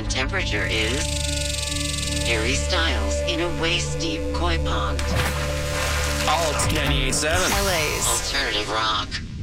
current temperature is Harry Styles in a waist-deep koi pond. Alt 98.7. LA's Alternative rock.